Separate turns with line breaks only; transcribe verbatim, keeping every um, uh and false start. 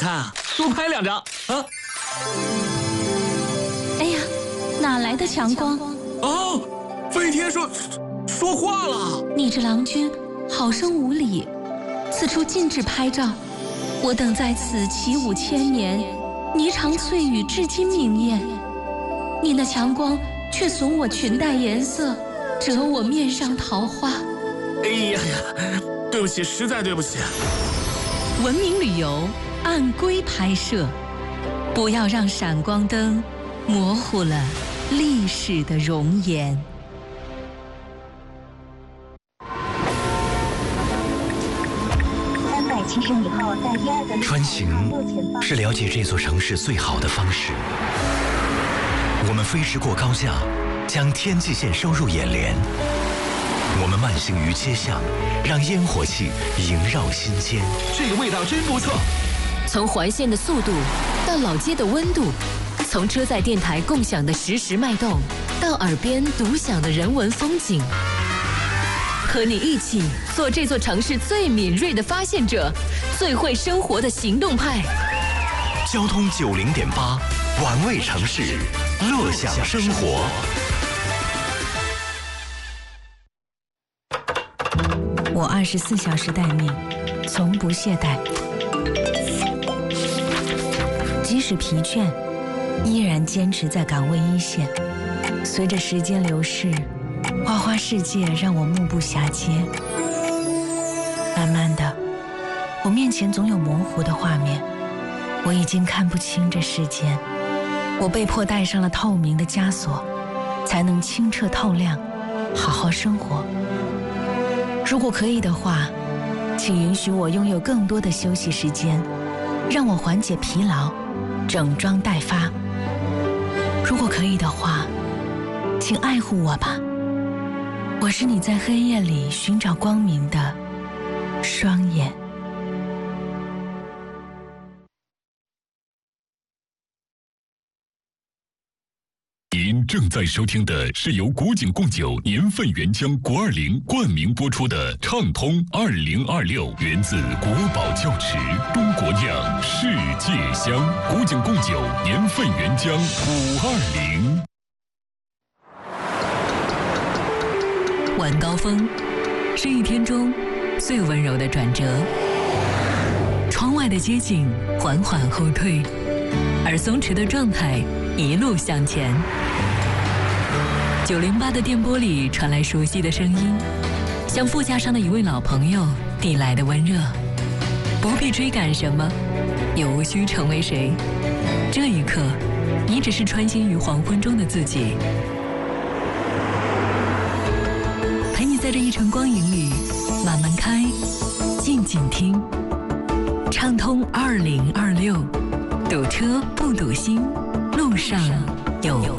看啊，多拍两张啊！
哎呀，哪来的强光？
哦，飞天说说话了。
你这郎君好生无礼，此处禁止拍照。我等在此起舞千年，霓裳翠羽至今明艳。你那强光却损我裙带颜色，折我面上桃花。
哎呀呀，对不起，实在对不起。
文明旅游按规拍摄，不要让闪光灯模糊了历史的容颜。
三百七十米后，在第二个
穿行是了解这座城市最好的方式。我们飞驰过高架，将天际线收入眼帘。我们慢行于街巷，让烟火气萦绕心间。
这个味道真不错。
从环线的速度到老街的温度，从车载电台共享的实时脉动，到耳边独享的人文风景，和你一起做这座城市最敏锐的发现者，最会生活的行动派。
交通九零点八，玩味城市，乐享生活。
我二十四小时待命，从不懈怠。即使疲倦，依然坚持在岗位一线。随着时间流逝，花花世界让我目不暇接。慢慢的，我面前总有模糊的画面，我已经看不清这世间。我被迫戴上了透明的枷锁，才能清澈透亮，好好生活。如果可以的话，请允许我拥有更多的休息时间，让我缓解疲劳，整装待发。如果可以的话，请爱护我吧，我是你在黑夜里寻找光明的双眼。
您正在收听的是由古井贡酒年份原浆国二零冠名播出的畅通二零二六，源自国宝窖池，中国酿，世界香。古井贡酒年份原浆五二零。
晚高峰是一天中最温柔的转折，窗外的街景缓缓后退，而松弛的状态一路向前。九零八的电波里传来熟悉的声音，像副驾上的一位老朋友递来的温热。不必追赶什么，也无需成为谁。这一刻，你只是穿行于黄昏中的自己，陪你在这一程光影里慢慢开，静静听。畅通二零二六，堵车不堵心，路上有